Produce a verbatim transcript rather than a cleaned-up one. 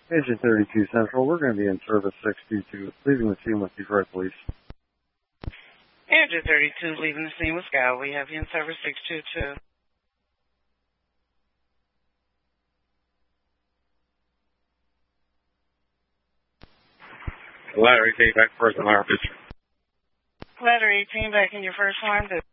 Agent thirty-two Central, we're going to be in service six two two, leaving the scene with Detroit Police. Agent thirty-two, leaving the scene with Scout. We have you in service six two two. Ladder eighteen, back first alarm picture. Ladder eighteen, back in your first alarm.